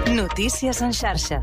Notícies en xarxa.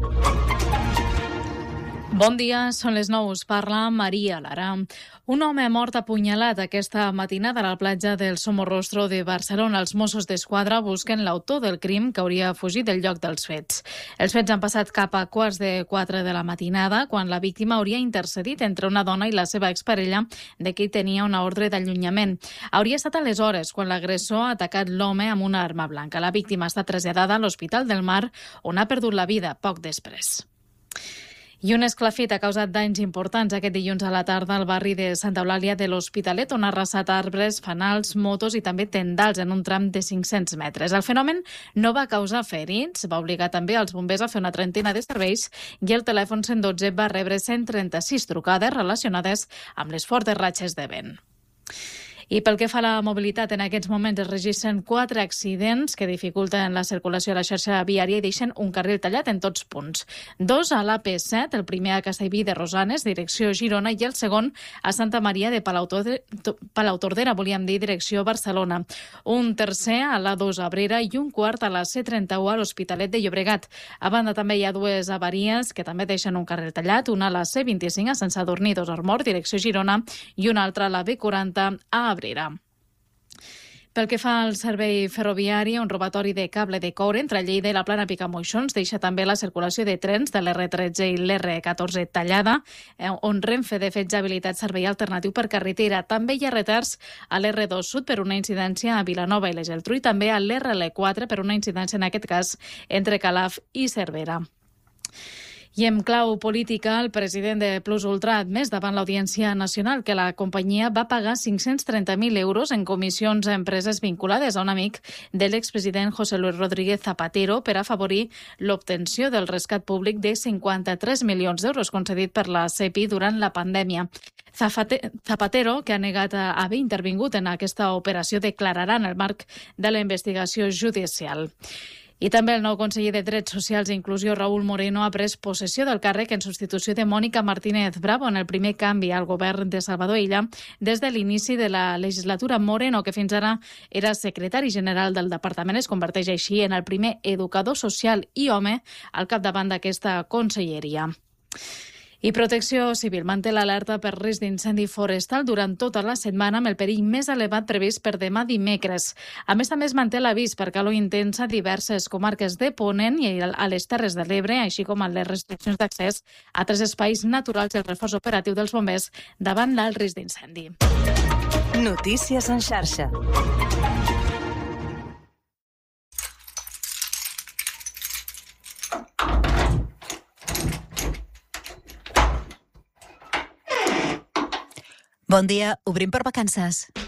Bon dia, són les 9, us parla Maria Lara. Un home mort apunyalat aquesta matinada a la platja del Somorrostro de Barcelona. Els Mossos d'Esquadra busquen l'autor del crim que hauria fugit del lloc dels fets. Els fets han passat cap a 3:15 de la matinada, quan la víctima hauria intercedit entre una dona i la seva exparella, de qui tenia una ordre d'allunyament. Hauria estat aleshores quan l'agressor ha atacat l'home amb una arma blanca. La víctima està traslladada a l'Hospital del Mar, on ha perdut la vida poc després. I un esclafit ha causat danys importants aquest dilluns a la tarda al barri de Santa Eulàlia de l'Hospitalet, on ha arrasat arbres, fanals, motos i també tendals en un tram de 500 metres. El fenomen no va causar ferits, va obligar també els bombers a fer una trentena de serveis i el telèfon 112 va rebre 136 trucades relacionades amb les fortes ratxes de vent. I pel que fa a la mobilitat, en aquests moments es registren 4 accidents que dificulten la circulació a la xarxa viària i deixen un carril tallat en tots punts. 2 a l'AP7, el primer a Castellví de Rosanes, direcció Girona, i el segon a Santa Maria de Palautordera, volíem dir, direcció Barcelona. Un tercer a l'A2 a Abrera i un quart a la C31 a l'Hospitalet de Llobregat. A banda també hi ha 2 avaries que també deixen un carril tallat, una a la C25 a Sant Sadurní d'Osormort, direcció Girona, i una altra a la B40 a Abrera. Pel que fa al servei ferroviari, un robatori de cable de coure entre Lleida i la Plana Picamoixons deixa també la circulació de trens de l'R13 i l'R14 tallada, on Renfe de fet ja ha habilitat servei alternatiu per carretera. També hi ha retards a l'R2 Sud per una incidència a Vilanova i la Geltrú i també a l'RL4 per una incidència, en aquest cas, entre Calaf i Cervera. I en clau política, el president de Plus Ultra ha admès davant l'Audiència Nacional que la companyia va pagar 530.000 euros en comissions a empreses vinculades a un amic de l'expresident José Luis Rodríguez Zapatero per afavorir l'obtenció del rescat públic de 53 milions d'euros concedit per la CEPI durant la pandèmia. Zapatero, que ha negat haver intervingut en aquesta operació, declararà en el marc de la investigació judicial. I també el nou conseller de Drets Socials i Inclusió, Raúl Moreno, ha pres possessió del càrrec en substitució de Mònica Martínez Bravo en el primer canvi al govern de Salvador Illa des de l'inici de la legislatura. Moreno, que fins ara era secretari general del departament, es converteix així en el primer educador social i home al capdavant d'aquesta conselleria. I Protecció Civil manté l'alerta per risc d'incendi forestal durant tota la setmana, amb el perill més elevat previst per demà dimecres. A més manté l'avís per calor intensa a diverses comarques de Ponent i a les Terres de l'Ebre, així com a les restriccions d'accés a 3 espais naturals i el reforç operatiu dels bombers davant l'alt risc d'incendi. Notícies en xarxa. Bon dia, obrim per vacances.